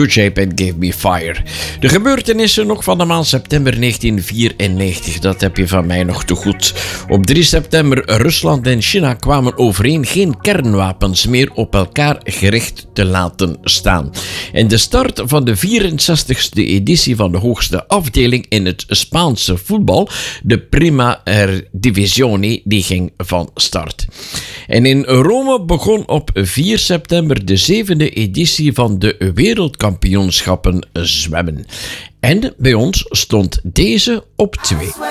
Good Shape and Give Me Fire. De gebeurtenissen nog van de maand september 1994, dat heb je van mij nog te goed. Op 3 september Rusland en China kwamen overeen geen kernwapens meer op elkaar gericht te laten staan. En de start van de 64ste editie van de hoogste afdeling in het Spaanse voetbal, de Prima Divisione, die ging van start. En in Rome begon op 4 september de 7e editie van de wereldkampioenschappen zwemmen. En bij ons stond deze op 2.